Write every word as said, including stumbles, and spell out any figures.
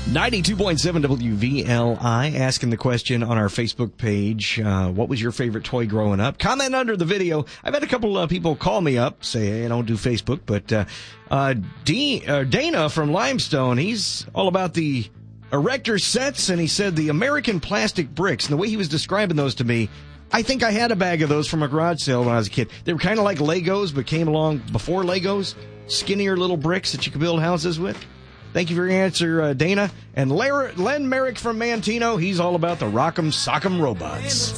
ninety-two point seven W V L I, asking the question on our Facebook page, uh, what was your favorite toy growing up? Comment under the video. I've had a couple of uh, people call me up, say, hey, I don't do Facebook, but uh, uh, D- uh, Dana from Limestone, he's all about the erector sets, and he said the American plastic bricks, and the way he was describing those to me, I think I had a bag of those from a garage sale when I was a kid. They were kind of like Legos, but came along before Legos, skinnier little bricks that you could build houses with. Thank you for your answer, uh, Dana. And Lar- Len Merrick from Mantino, he's all about the Rock'em Sock'em robots.